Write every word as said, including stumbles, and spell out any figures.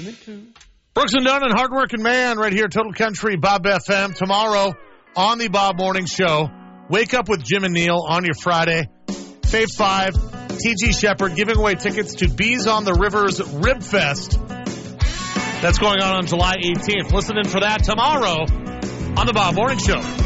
Me too. Brooks and Dunn and Hardworking Man right here, Total Country, Bob F M. Tomorrow on the Bob Morning Show, Wake Up with Jim and Neil on your Friday. Fave five, T G Shepherd giving away tickets to Bees on the Rivers Rib Fest. That's going on on July eighteenth. Listen in for that tomorrow on the Bob Morning Show.